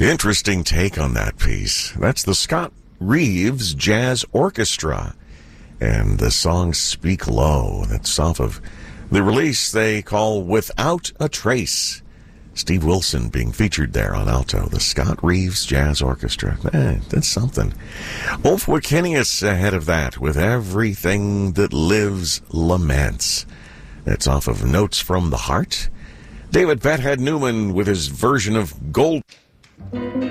Interesting take on that piece. That's the Scott Reeves Jazz Orchestra. And the song Speak Low. That's off of the release they call Without a Trace. Steve Wilson being featured there on alto. The Scott Reeves Jazz Orchestra. That's something. Ulf Wikenius ahead of that with Everything That Lives Laments. That's off of Notes from the Heart. David Fathead Newman with his version of Gold.